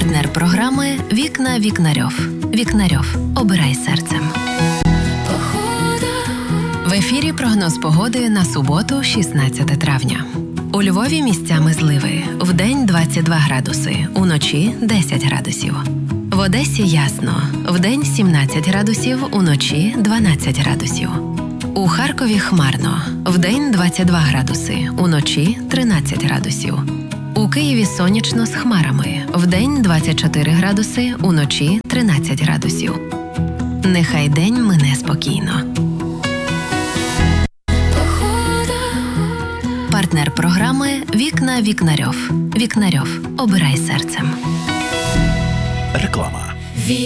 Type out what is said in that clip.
Партнер програми «Вікна Вікнарьов». Вікнарьов. Обирай серцем. В ефірі прогноз погоди на суботу, 16 травня. У Львові місцями зливи. Вдень 22 градуси, уночі 10 градусів. В Одесі ясно. Вдень 17 градусів, уночі 12 градусів. У Харкові хмарно. Вдень 22 градуси, уночі 13 градусів. У Києві сонячно з хмарами. Вдень 24 градуси, уночі 13 градусів. Нехай день мине спокійно. Партнер програми «Вікна Вікнарьов». Вікнарьов. Обирай серцем. Реклама.